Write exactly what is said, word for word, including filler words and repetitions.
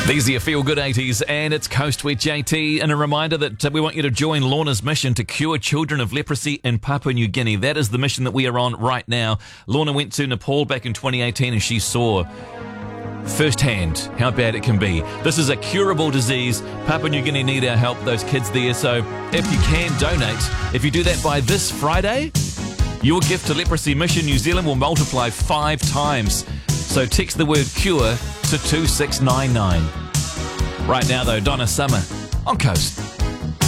These are your Feel Good eighties, and it's Coast with J T. And a reminder that uh, we want you to join Lorna's mission to cure children of leprosy in Papua New Guinea. That is the mission that we are on right now. Lorna went to Nepal back in twenty eighteen, and she saw firsthand how bad it can be. This is a curable disease. Papua New Guinea need our help, those kids there. So if you can, donate. If you do that by this Friday, your gift to Leprosy Mission New Zealand will multiply five times. So text the word cure to two six nine nine. Right now, though, Donna Summer on Coast.